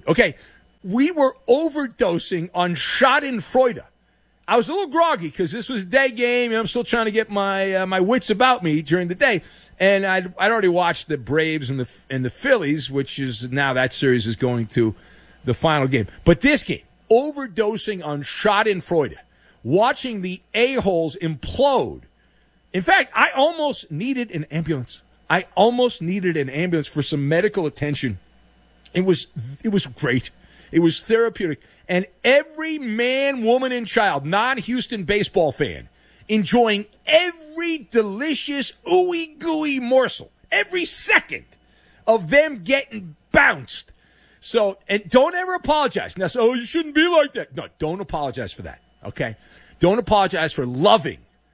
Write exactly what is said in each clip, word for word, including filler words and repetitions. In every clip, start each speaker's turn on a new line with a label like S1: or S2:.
S1: Okay, we were overdosing on Schadenfreude. I was a little groggy because this was a day game, and I'm still trying to get my uh, my wits about me during the day. And I'd, I'd already watched the Braves and the and the Phillies, which is now that series is going to the final game. But this game, overdosing on Schadenfreude, watching the a-holes implode. In fact, I almost needed an ambulance. I almost needed an ambulance for some medical attention. It was it was great. It was therapeutic. And every man, woman, and child, non-Houston baseball fan, enjoying every delicious, ooey-gooey morsel, every second of them getting bounced. So, and don't ever apologize. Now, so, oh, you shouldn't be like that. No, don't apologize for that, okay? Don't apologize for loving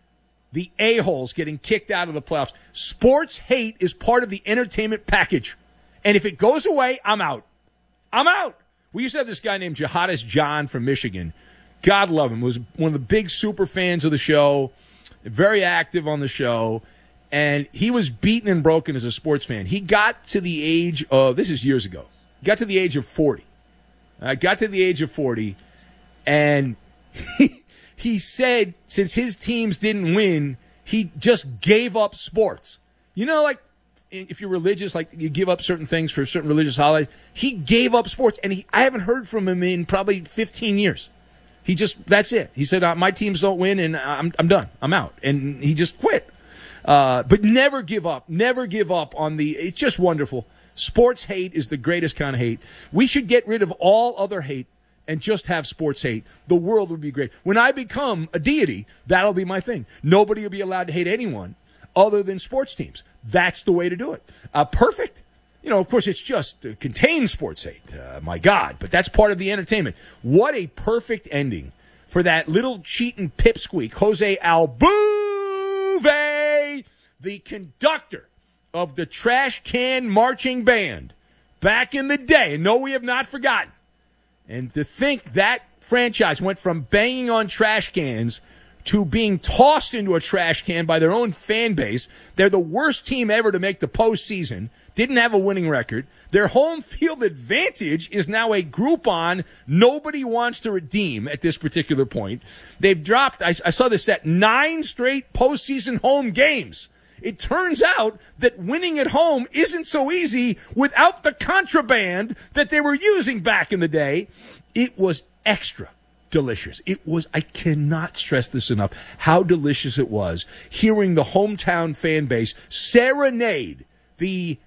S1: the a-holes getting kicked out of the playoffs. Sports hate is part of the entertainment package. And if it goes away, I'm out. I'm out. We used to have this guy named Jihadist John from Michigan. God love him. Was one of the big super fans of the show, very active on the show, and he was beaten and broken as a sports fan. He got to the age of, this is years ago, got to the age of forty. Uh, got to the age of forty, and he, he said since his teams didn't win, he just gave up sports. You know, like, if you're religious, like you give up certain things for certain religious holidays. He gave up sports, and he, I haven't heard from him in probably fifteen years. He just, that's it. He said, uh, my teams don't win, and I'm I'm done. I'm out. And he just quit. Uh, but never give up. Never give up on the, it's just wonderful. Sports hate is the greatest kind of hate. We should get rid of all other hate and just have sports hate. The world would be great. When I become a deity, that'll be my thing. Nobody will be allowed to hate anyone other than sports teams. That's the way to do it. Uh, perfect. You know, of course, it's just uh, contains sports hate. Uh, my God. But that's part of the entertainment. What a perfect ending for that little cheating pipsqueak, Jose Altuve, the conductor of the Trash Can Marching Band back in the day. And no, we have not forgotten. And to think that franchise went from banging on trash cans to being tossed into a trash can by their own fan base. They're the worst team ever to make the postseason. Didn't have a winning record. Their home field advantage is now a Groupon nobody wants to redeem at this particular point. They've dropped, I, I saw this stat, nine straight postseason home games. It turns out that winning at home isn't so easy without the contraband that they were using back in the day. It was extra delicious. It was, I cannot stress this enough, how delicious it was hearing the hometown fan base serenade the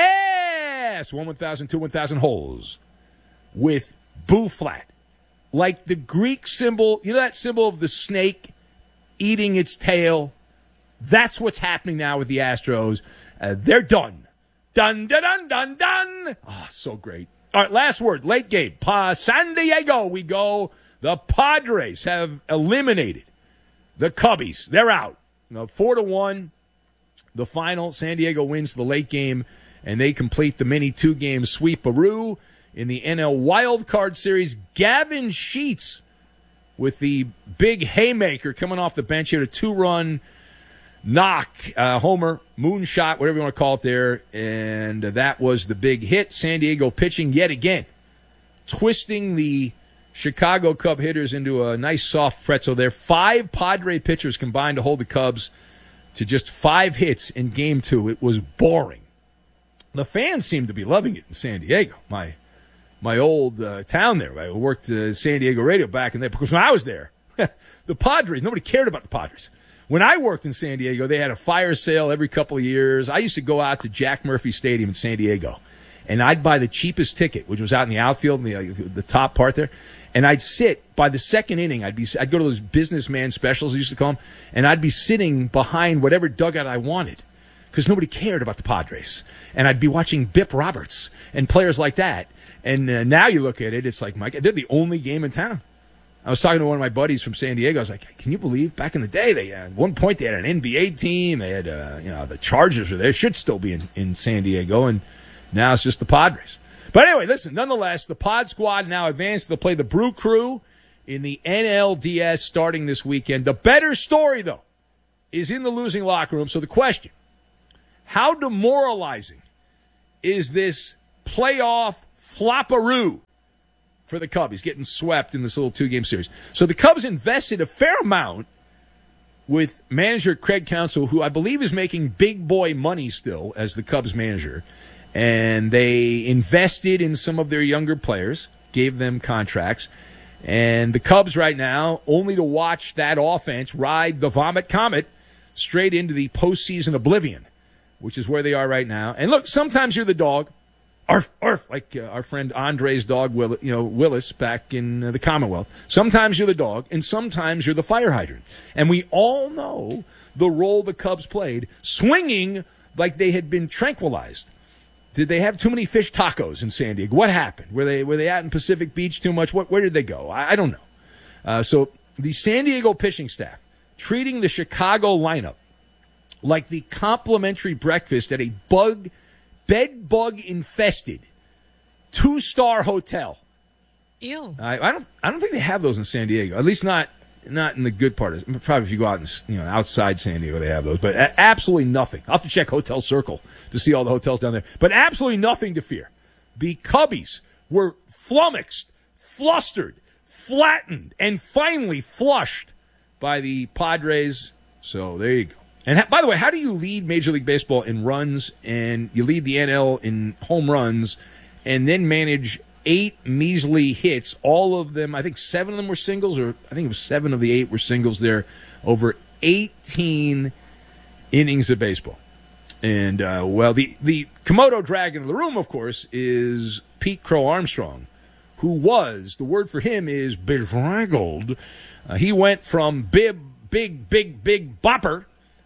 S1: ass one one thousand, two one thousand holes with Boo Flat. Like the Greek symbol, you know that symbol of the snake eating its tail? That's what's happening now with the Astros. Uh, they're done. Dun, dun, dun, dun, dun. Oh, so great. All right, last word, late game. Pa San Diego, we go. The Padres have eliminated the Cubbies. They're out. You know, four to one, the final. San Diego wins the late game, and they complete the mini two-game sweep-a-roo in the N L Wild Card Series. Gavin Sheets with the big haymaker coming off the bench here, a two-run knock, uh, homer, moonshot, whatever you want to call it there, and that was the big hit. San Diego pitching yet again, twisting the Chicago Cub hitters into a nice soft pretzel there. Five Padre pitchers combined to hold the Cubs to just five hits in game two. It was boring. The fans seem to be loving it in San Diego. My my old uh, town there. I worked uh, San Diego radio back in there because when I was there, the Padres, nobody cared about the Padres. When I worked in San Diego, they had a fire sale every couple of years. I used to go out to Jack Murphy Stadium in San Diego, and I'd buy the cheapest ticket, which was out in the outfield, the, uh, the top part there. And I'd sit by the second inning. I'd be I'd go to those businessman specials, I used to call them, and I'd be sitting behind whatever dugout I wanted because nobody cared about the Padres. And I'd be watching Bip Roberts and players like that. And uh, now you look at it, it's like, my God, they're the only game in town. I was talking to one of my buddies from San Diego. I was like, can you believe back in the day, they at one point they had an N B A team. They had, uh, you know, the Chargers were there. Should still be in, in San Diego, and now it's just the Padres. But anyway, listen, nonetheless, the Pod Squad now advanced. They'll play the Brew Crew in the N L D S starting this weekend. The better story, though, is in the losing locker room. So the question, how demoralizing is this playoff flopperoo for the Cubs. He's getting swept in this little two-game series. So the Cubs invested a fair amount with manager Craig Counsell, who I believe is making big boy money still as the Cubs manager. And they invested in some of their younger players, gave them contracts. And the Cubs right now, only to watch that offense ride the Vomit Comet straight into the postseason oblivion, which is where they are right now. And look, sometimes you're the dog. Arf, arf, like uh, our friend Andre's dog, Will, you know, Willis, back in uh, the Commonwealth. Sometimes you're the dog, and sometimes you're the fire hydrant. And we all know the role the Cubs played, swinging like they had been tranquilized. Did they have too many fish tacos in San Diego? What happened? Were they were they out in Pacific Beach too much? What, where did they go? I, I don't know. Uh, so the San Diego pitching staff treating the Chicago lineup like the complimentary breakfast at a bug, bed bug infested two-star hotel.
S2: Ew.
S1: I, I don't. I don't think they have those in San Diego. At least not not in the good part of it. Probably if you go out and, you know, outside San Diego, they have those. But a- absolutely nothing. I'll have to check Hotel Circle to see all the hotels down there. But absolutely nothing to fear. The Cubbies were flummoxed, flustered, flattened, and finally flushed by the Padres. So there you go. And ha- by the way, how do you lead Major League Baseball in runs, and you lead the N L in home runs, and then manage eight measly hits, all of them, I think seven of them were singles, or I think it was seven of the eight were singles there, over eighteen innings of baseball. And, uh, well, the, the Komodo dragon in the room, of course, is Pete Crow Armstrong, who was, the word for him is bedraggled. Uh, he went from big, big, big, big bopper,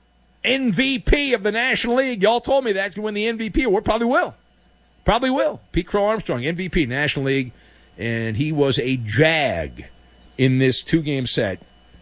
S1: M V P of the National League. Y'all told me that's going to win the M V P award. Probably will. Probably will. Pete Crow Armstrong, M V P, National League, and he was a jag in this two-game set.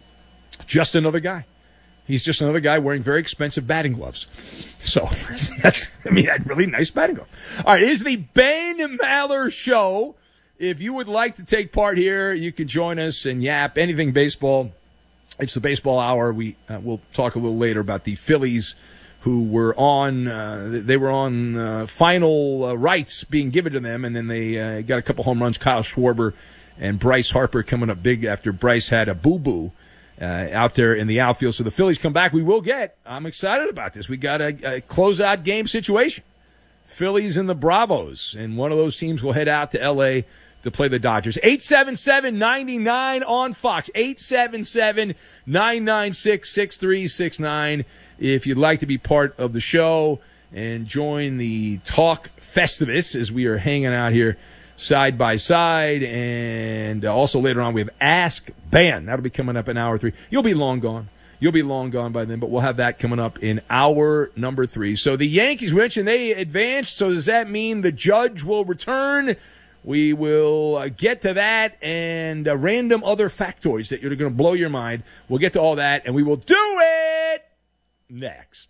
S1: Just another guy. He's just another guy wearing very expensive batting gloves. So, that's, I mean, really nice batting gloves. All right, it is the Ben Maller Show. If you would like to take part here, you can join us and yap anything baseball. It's the baseball hour. We uh, we'll talk a little later about the Phillies, who were on, uh, they were on uh, final uh, rights being given to them, and then they uh, got a couple home runs. Kyle Schwarber and Bryce Harper coming up big after Bryce had a boo-boo uh, out there in the outfield. So the Phillies come back. We will get, I'm excited about this. We got a, a closeout game situation. Phillies and the Bravos, and one of those teams will head out to L A to play the Dodgers. eight seven seven, nine nine on Fox. eight seven seven, nine nine six, six three six nine. If you'd like to be part of the show and join the Talk Festivus as we are hanging out here side by side. And also later on we have Ask Ban. That'll be coming up in hour three. You'll be long gone. You'll be long gone by then, but we'll have that coming up in hour number three. So the Yankees, we mentioned they advanced. So does that mean the Judge will return? We will uh, get to that and uh, random other factoids that are going to blow your mind. We'll get to all that, and we will do it next.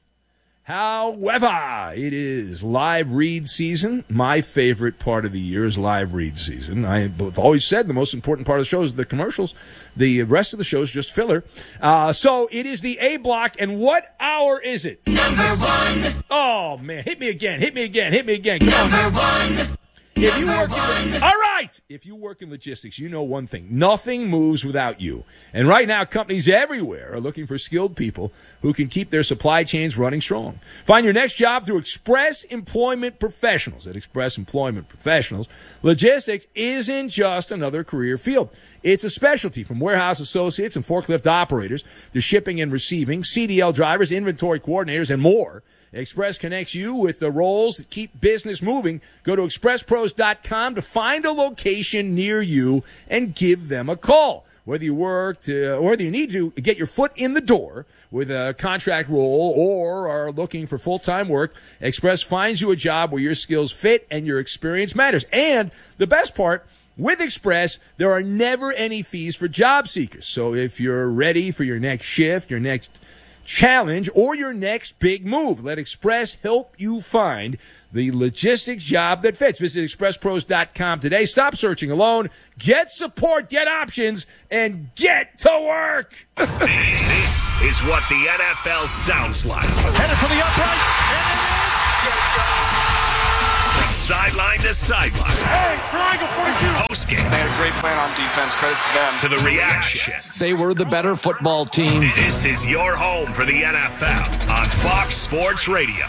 S1: However, it is live read season. My favorite part of the year is live read season. I've always said the most important part of the show is the commercials. The rest of the show is just filler. Uh, so it is the A block, and what hour is it?
S3: Number one.
S1: Oh, man. Hit me again. Hit me again. Hit me again. Come
S3: Number
S1: on.
S3: one.
S1: If you work in, all right. If you work in logistics, you know one thing. Nothing moves without you. And right now, companies everywhere are looking for skilled people who can keep their supply chains running strong. Find your next job through Express Employment Professionals. At Express Employment Professionals, logistics isn't just another career field. It's a specialty, from warehouse associates and forklift operators to shipping and receiving, C D L drivers, inventory coordinators, and more. Express connects you with the roles that keep business moving. Go to express pros dot com to find a location near you and give them a call. Whether you work to, or whether you need to get your foot in the door with a contract role or are looking for full-time work, Express finds you a job where your skills fit and your experience matters. And the best part, with Express, there are never any fees for job seekers. So if you're ready for your next shift, your next challenge, or your next big move, let Express help you find the logistics job that fits. Visit express pros dot com today. Stop searching alone. Get support, get options, and get to work.
S4: This is what the N F L sounds like.
S5: Headed for the uprights, and it is.
S4: From sideline to sideline.
S5: Hey, triangle forty-two.
S4: Post game.
S2: They had a great plan on defense. Credit to them.
S4: To the reactions.
S3: They were the better football team.
S4: This is your home for the N F L on Fox Sports Radio.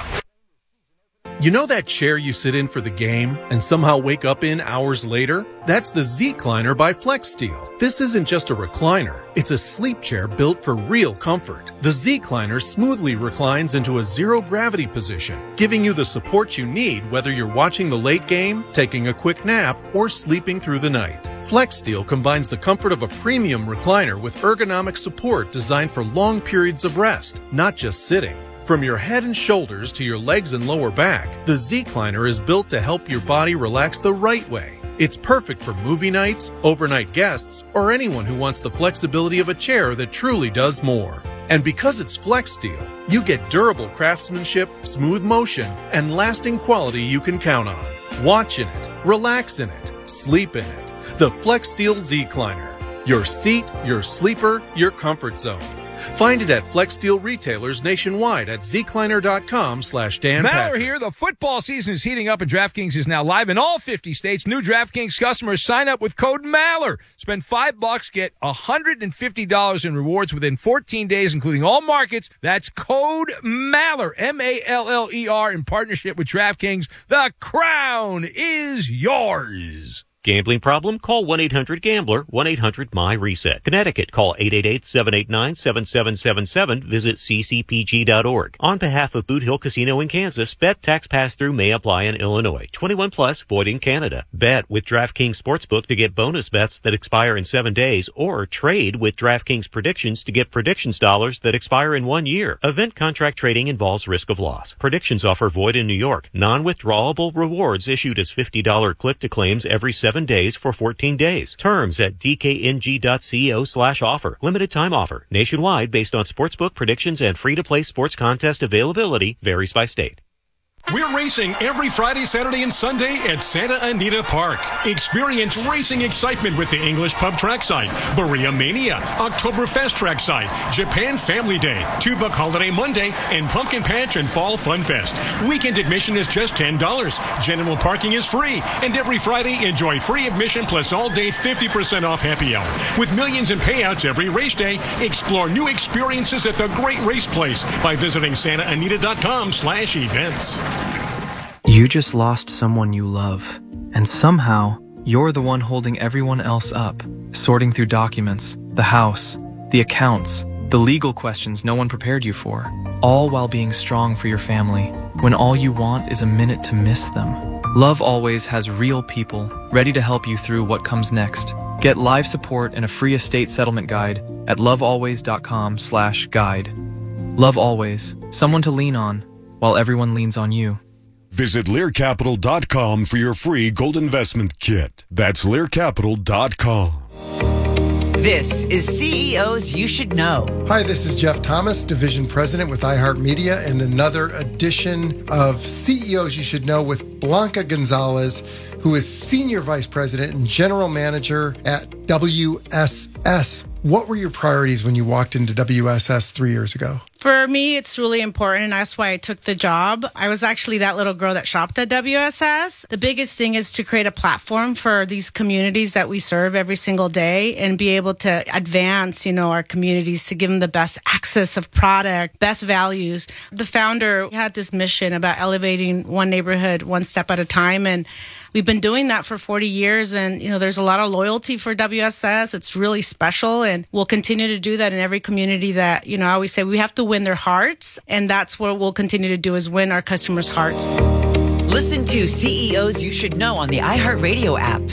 S5: You know that chair you sit in for the game and somehow wake up in hours later? That's the Z-Cliner by FlexSteel. This isn't just a recliner. It's a sleep chair built for real comfort. The Z-Cliner smoothly reclines into a zero-gravity position, giving you the support you need whether you're watching the late game, taking a quick nap, or sleeping through the night. FlexSteel combines the comfort of a premium recliner with ergonomic support designed for long periods of rest, not just sitting. From your head and shoulders to your legs and lower back, the Z-Cliner is built to help your body relax the right way. It's perfect for movie nights, overnight guests, or anyone who wants the flexibility of a chair that truly does more. And because it's FlexSteel, you get durable craftsmanship, smooth motion, and lasting quality you can count on. Watch in it, relax in it, sleep in it. The FlexSteel Z-Cliner. Your seat, your sleeper, your comfort zone. Find it at FlexSteel retailers nationwide at zcliner.com slash Dan
S1: Maller
S5: Patrick.
S1: here. The football season is heating up, and DraftKings is now live in all fifty states. New DraftKings customers sign up with code Maller. Spend five bucks, get one hundred fifty dollars in rewards within fourteen days, including all markets. That's code Maller, M A L L E R, in partnership with DraftKings. The crown is yours.
S6: Gambling problem? Call one eight hundred gambler, one eight hundred M Y reset. Connecticut, call eight eight eight, seven eight nine, seven seven seven seven. Visit c c p g dot org. On behalf of Boot Hill Casino in Kansas, bet tax pass-through may apply in Illinois. twenty-one plus, void in Canada. Bet with DraftKings Sportsbook to get bonus bets that expire in seven days, or trade with DraftKings Predictions to get predictions dollars that expire in one year. Event contract trading involves risk of loss. Predictions offer void in New York. Non-withdrawable rewards issued as fifty dollars click-to-claims every seven days for fourteen days. Terms at d k n g dot co slash offer. Limited time offer. Nationwide based on sportsbook predictions and free-to-play sports contest availability varies by state.
S7: We're racing every Friday, Saturday, and Sunday at Santa Anita Park. Experience racing excitement with the English Pub Trackside, Berea Mania, Oktoberfest Trackside, Japan Family Day, Tubuck Holiday Monday, and Pumpkin Patch and Fall Fun Fest. Weekend admission is just ten dollars. General parking is free. And every Friday, enjoy free admission plus all-day fifty percent off happy hour. With millions in payouts every race day, explore new experiences at the Great Race Place by visiting santa anita dot com slash events.
S8: You just lost someone you love, and somehow you're the one holding everyone else up, sorting through documents, the house, the accounts, the legal questions no one prepared you for, all while being strong for your family, when all you want is a minute to miss them. Love Always has real people ready to help you through what comes next. Get live support and a free estate settlement guide at lovealways.com slash guide. Love Always, someone to lean on while everyone leans on you.
S9: Visit lear capital dot com for your free gold investment kit. That's lear capital dot com.
S10: This is C E Os You Should Know.
S11: Hi, this is Jeff Thomas, Division President with iHeartMedia, and another edition of C E Os You Should Know with Blanca Gonzalez, who is Senior Vice President and General Manager at W S S. What were your priorities when you walked into W S S three years ago?
S12: For me, it's really important, and that's why I took the job. I was actually that little girl that shopped at W S S. The biggest thing is to create a platform for these communities that we serve every single day and be able to advance, you know, our communities to give them the best access of product, best values. The founder had this mission about elevating one neighborhood one step at a time, and we've been doing that for forty years, and, you know, there's a lot of loyalty for W S S. It's really special, and we'll continue to do that in every community that, you know, I always say we have to win their hearts, and that's what we'll continue to do, is win our customers' hearts.
S10: Listen to C E Os You Should Know on the iHeartRadio app.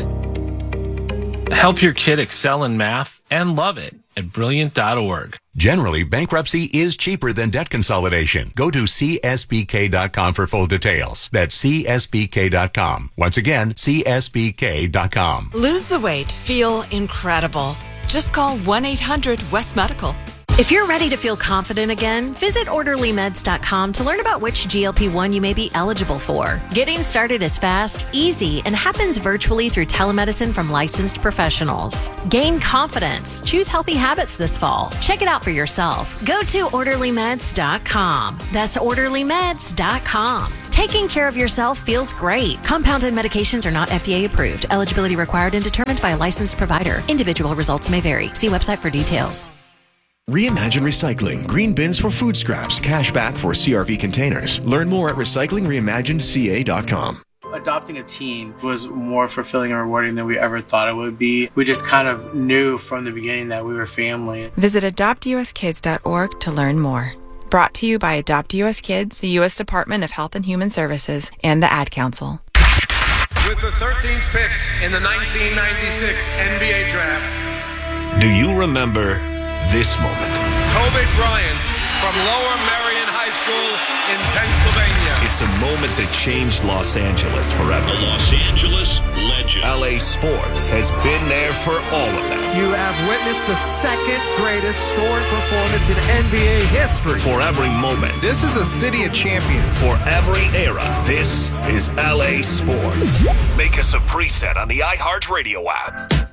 S13: Help your kid excel in math and love it at brilliant dot org.
S14: Generally, bankruptcy is cheaper than debt consolidation. Go to c s b k dot com for full details. That's c s b k dot com. Once again, c s b k dot com.
S15: Lose the weight. Feel incredible. Just call one eight hundred West Medical.
S16: If you're ready to feel confident again, visit orderly meds dot com to learn about which G L P one you may be eligible for. Getting started is fast, easy, and happens virtually through telemedicine from licensed professionals. Gain confidence. Choose healthy habits this fall. Check it out for yourself. Go to orderly meds dot com. That's orderly meds dot com. Taking care of yourself feels great. Compounded medications are not F D A approved. Eligibility required and determined by a licensed provider. Individual results may vary. See website for details.
S17: Reimagine Recycling. Green bins for food scraps. Cash back for C R V containers. Learn more at recycling reimagined c a dot com.
S18: Adopting a teen was more fulfilling and rewarding than we ever thought it would be. We just kind of knew from the beginning that we were family.
S19: Visit adopt u s kids dot org to learn more. Brought to you by Adopt U S Kids, the U S Department of Health and Human Services, and the Ad Council.
S20: With the thirteenth pick in the nineteen ninety-six N B A Draft.
S4: Do you remember this moment?
S20: Kobe Bryant from Lower Merion High School in Pennsylvania.
S4: It's a moment that changed Los Angeles forever.
S21: A Los Angeles legend.
S4: L A Sports has been there for all of them.
S22: You have witnessed the second greatest scoring performance in N B A history.
S4: For every moment.
S22: This is a city of champions.
S4: For every era. This is L A Sports. Make us a preset on the iHeartRadio app.